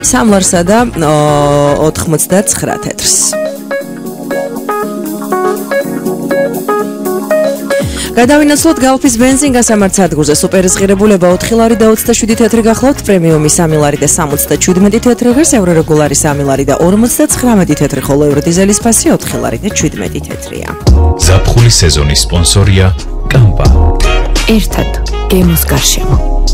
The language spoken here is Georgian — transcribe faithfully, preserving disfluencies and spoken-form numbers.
სამ ლარსა და ოთხმოცდაცხრა თეთრს. გადავინაცვლოთ გალფის ბენზინ გასამართ სადგურზე სუპერის ღირებულება ოთხი ლარი და ოცდაშვიდი თეთრი გახლავთ, პრემიუმი სამი ლარი და სამოცდაჩვიდმეტი თეთრი ღირს, ევრო რეგულარი სამი ლარი და ორმოცდაცხრამეტი თეთრი, ხოლო ევრო დიზელის ფასი ოთხი ლარი და შვიდმეტი თეთრია. ზაფხულის სეზონის სპონსორია კამპა. ერთად გემოს გარშემო.